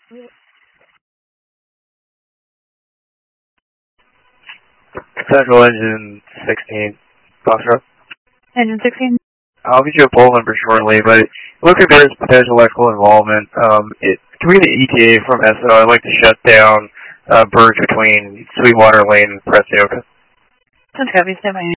Central Engine 16, Foxtrot. Engine 16. I'll get you a poll number shortly, but it looks like there's potential electrical involvement. Can we get an ETA from SO? I'd like to shut down Burge between Sweetwater Lane and Pressioka. Sounds good. Stand by.